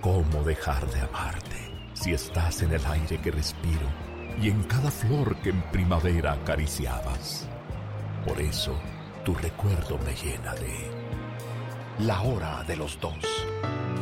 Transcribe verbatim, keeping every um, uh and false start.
¿Cómo dejar de amarte si estás en el aire que respiro y en cada flor que en primavera acariciabas? Por eso, tu recuerdo me llena de... La Hora de los Dos.